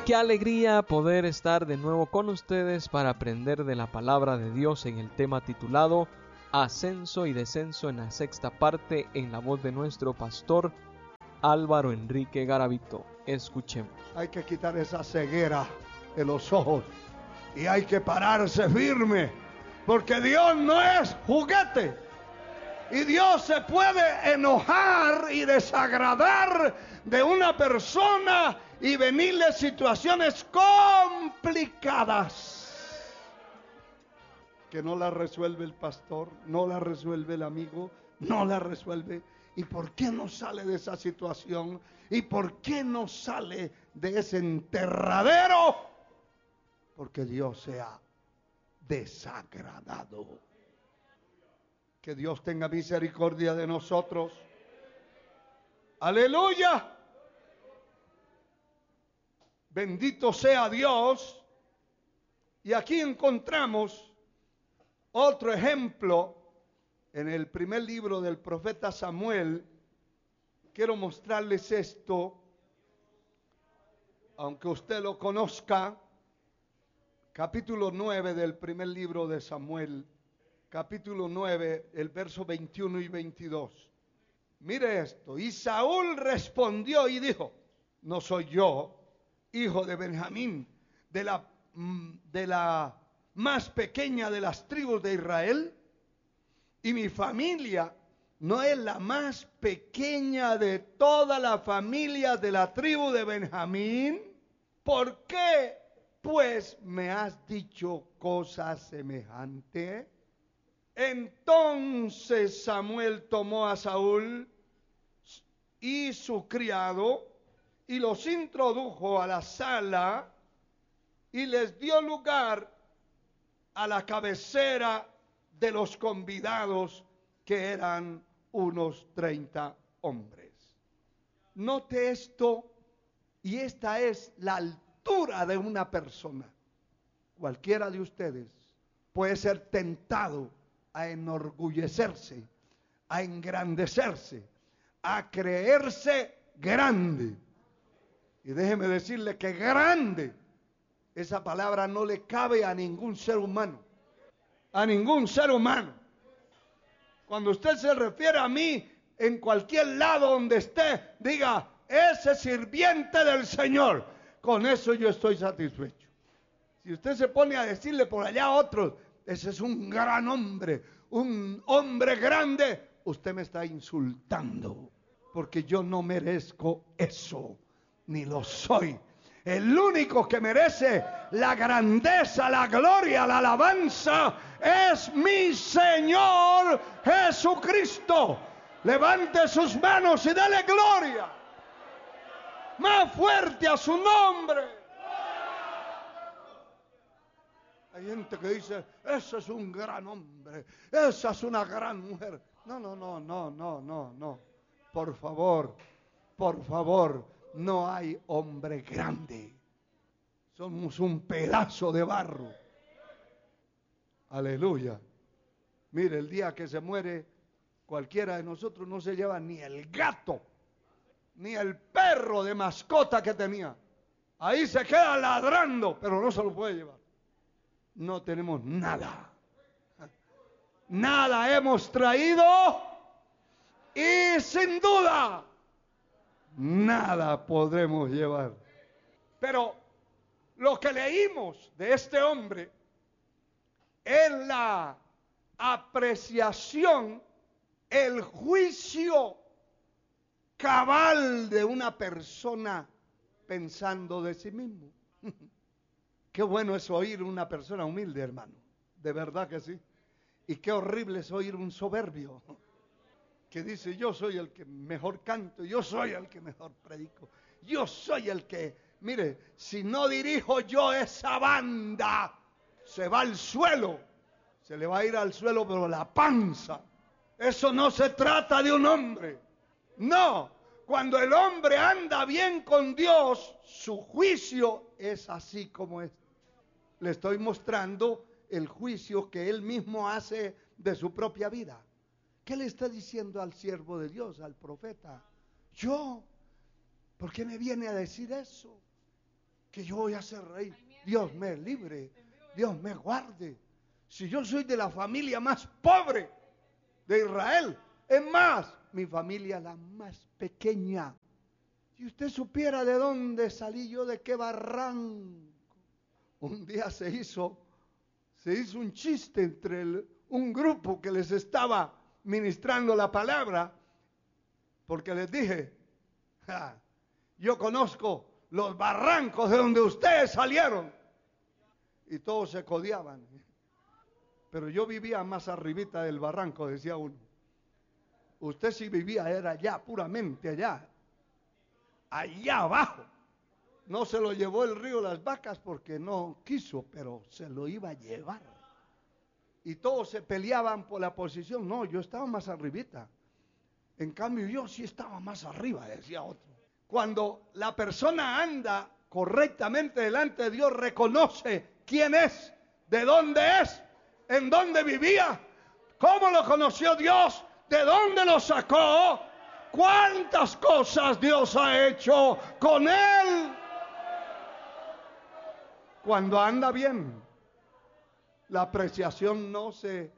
Qué alegría poder estar de nuevo con ustedes para aprender de la palabra de Dios en el tema titulado Ascenso y Descenso en la sexta parte, en la voz de nuestro pastor Álvaro Enrique Garavito. Escuchemos. Hay que quitar esa ceguera de los ojos y hay que pararse firme, porque Dios no es juguete. Y Dios se puede enojar y desagradar de una persona y venirle situaciones complicadas que no la resuelve el pastor, no la resuelve el amigo, no la resuelve. ¿Y por qué no sale de esa situación? ¿Y por qué no sale de ese enterradero? Porque Dios se ha desagradado. Que Dios tenga misericordia de nosotros. ¡Aleluya! Bendito sea Dios. Y aquí encontramos otro ejemplo en el primer libro del profeta Samuel. Quiero mostrarles esto, aunque usted lo conozca. Capítulo 9 del primer libro de Samuel. Capítulo 9, el verso 21 y 22. Mire esto. Y Saúl respondió y dijo: ¿no soy yo, hijo de Benjamín, de la más pequeña de las tribus de Israel? Y mi familia no es la más pequeña de toda la familia de la tribu de Benjamín. ¿Por qué, pues, me has dicho cosa semejante? Entonces Samuel tomó a Saúl y su criado y los introdujo a la sala y les dio lugar a la cabecera de los convidados, que eran unos 30 hombres. Note esto, y esta es la altura de una persona. Cualquiera de ustedes puede ser tentado a enorgullecerse, a engrandecerse, a creerse grande. Y déjeme decirle que grande, esa palabra no le cabe a ningún ser humano. A ningún ser humano. Cuando usted se refiere a mí, en cualquier lado donde esté, diga: ese sirviente del Señor. Con eso yo estoy satisfecho. Si usted se pone a decirle por allá a otros: ese es un gran hombre, un hombre grande, usted me está insultando, porque yo no merezco eso, ni lo soy. El único que merece la grandeza, la gloria, la alabanza es mi Señor Jesucristo. Levante sus manos y dele gloria más fuerte a su nombre. Hay gente que dice: ese es un gran hombre, esa es una gran mujer. No. Por favor, no hay hombre grande. Somos un pedazo de barro. Aleluya. Mire, el día que se muere cualquiera de nosotros, no se lleva ni el gato, ni el perro de mascota que tenía. Ahí se queda ladrando, pero no se lo puede llevar. No tenemos nada. Nada hemos traído y sin duda nada podremos llevar. Pero lo que leímos de este hombre es la apreciación, el juicio cabal de una persona pensando de sí mismo. Qué bueno es oír una persona humilde, hermano. De verdad que sí. Y qué horrible es oír un soberbio que dice: yo soy el que mejor canto, yo soy el que mejor predico, yo soy el que... Mire, si no dirijo yo esa banda, se va al suelo. Se le va a ir al suelo, pero la panza. Eso no se trata de un hombre. No. Cuando el hombre anda bien con Dios, su juicio es así como es. Le estoy mostrando el juicio que él mismo hace de su propia vida. ¿Qué le está diciendo al siervo de Dios, al profeta? Yo, ¿por qué me viene a decir eso? que yo voy a ser rey. Dios me libre, Dios me guarde. Si yo soy de la familia más pobre de Israel, es más, mi familia la más pequeña. Si usted supiera de dónde salí yo, de qué barranco. Un día se hizo un chiste entre un grupo que les estaba ministrando la palabra, porque les dije, yo conozco los barrancos de donde ustedes salieron. Y todos se codeaban. Pero yo vivía más arribita del barranco, decía uno. Usted sí vivía, era allá, puramente allá abajo. No se lo llevó el río las vacas porque no quiso, pero se lo iba a llevar. Y todos se peleaban por la posición. No, yo estaba más arribita. En cambio yo sí estaba más arriba, decía otro. Cuando la persona anda correctamente delante de Dios, reconoce quién es, de dónde es, en dónde vivía, cómo lo conoció Dios, de dónde lo sacó, cuántas cosas Dios ha hecho con él. Cuando anda bien, la apreciación no se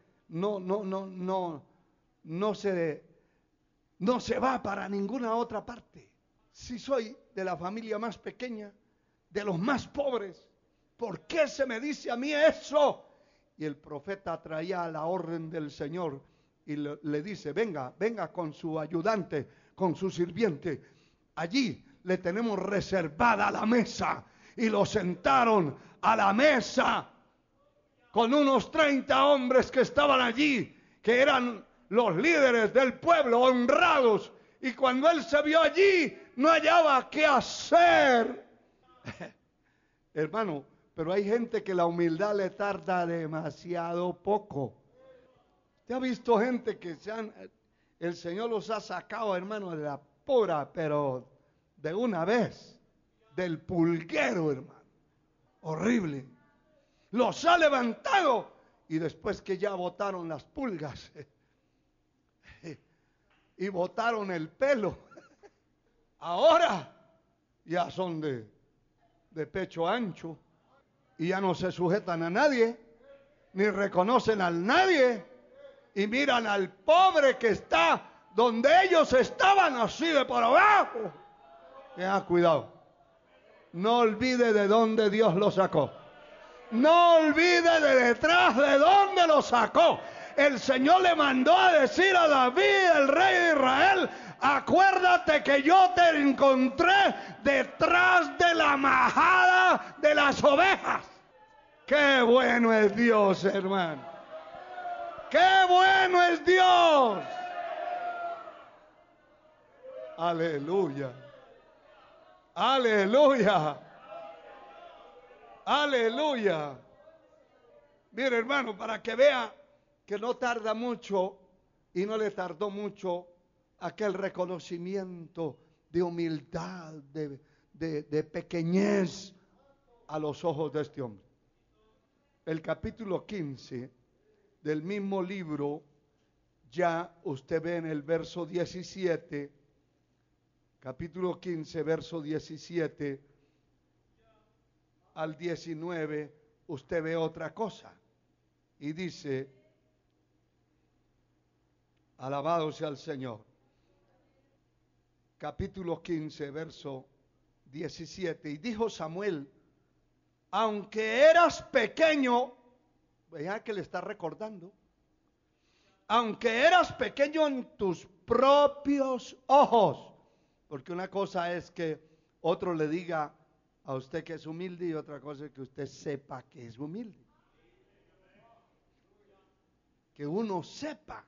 va para ninguna otra parte. Si soy de la familia más pequeña, de los más pobres, ¿por qué se me dice a mí eso? Y el profeta traía la orden del Señor y le dice, venga con su ayudante, con su sirviente. Allí le tenemos reservada la mesa. Y lo sentaron a la mesa con unos 30 hombres que estaban allí, que eran los líderes del pueblo, honrados. Y cuando él se vio allí, no hallaba qué hacer. Hermano, pero hay gente que la humildad le tarda demasiado poco. ¿Usted ha visto gente que el Señor los ha sacado, hermano, de la pura, pero de una vez, del pulguero, hermano? Horrible. Los ha levantado y después que ya botaron las pulgas y botaron el pelo, ahora ya son de pecho ancho y ya no se sujetan a nadie, ni reconocen a nadie, y miran al pobre que está donde ellos estaban, así de por abajo. Tenga cuidado. No olvide de dónde Dios lo sacó. No olvide de detrás de dónde lo sacó. El Señor le mandó a decir a David, el rey de Israel, acuérdate que yo te encontré detrás de la majada de las ovejas. Qué bueno es Dios, hermano. Qué bueno es Dios. Aleluya. Aleluya. Aleluya. Mire, hermano, para que vea que no tarda mucho y no le tardó mucho aquel reconocimiento de humildad, de pequeñez a los ojos de este hombre. El capítulo 15 del mismo libro, ya usted ve en el verso 17, capítulo 15, verso 17 al 19, usted ve otra cosa. Y dice, alabado sea el Señor. Capítulo 15, verso 17. Y dijo Samuel, aunque eras pequeño, vea que le está recordando, aunque eras pequeño en tus propios ojos, porque una cosa es que otro le diga a usted que es humilde y otra cosa es que usted sepa que es humilde. Que uno sepa.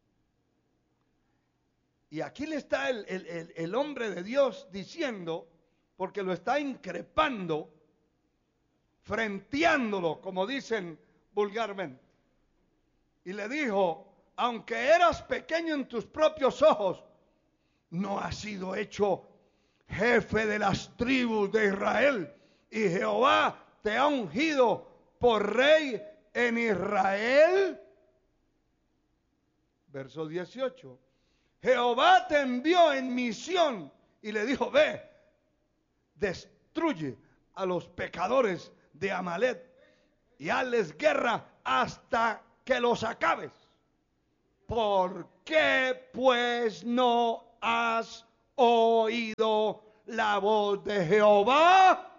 Y aquí le está el hombre de Dios diciendo, porque lo está increpando, frenteándolo, como dicen vulgarmente. Y le dijo, aunque eras pequeño en tus propios ojos, no has sido hecho jefe de las tribus de Israel, y Jehová te ha ungido por rey en Israel. Verso 18. Jehová te envió en misión y le dijo, ve, destruye a los pecadores de Amalek y hazles guerra hasta que los acabes. ¿Por qué pues no has oído la voz de Jehová?